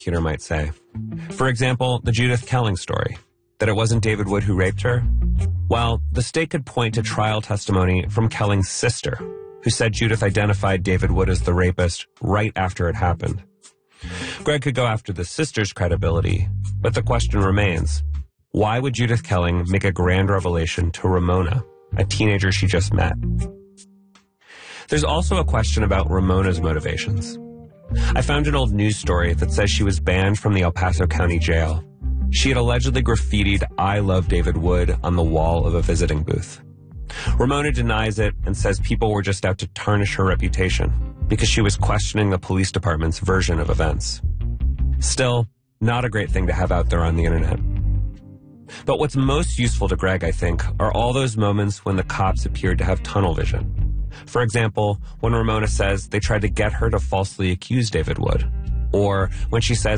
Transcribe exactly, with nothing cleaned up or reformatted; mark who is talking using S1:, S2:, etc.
S1: prosecutor might say. For example, the Judith Kelling story, that it wasn't David Wood who raped her. Well, the state could point to trial testimony from Kelling's sister, who said Judith identified David Wood as the rapist right after it happened. Greg could go after the sister's credibility, but the question remains, why would Judith Kelling make a grand revelation to Ramona, a teenager she just met? There's also a question about Ramona's motivations. I found an old news story that says she was banned from the El Paso County Jail. She had allegedly graffitied "I love David Wood" on the wall of a visiting booth. Ramona denies it and says people were just out to tarnish her reputation because she was questioning the police department's version of events. Still, not a great thing to have out there on the internet. But what's most useful to Greg, I think, are all those moments when the cops appeared to have tunnel vision. For example, when Ramona says they tried to get her to falsely accuse David Wood, or when she says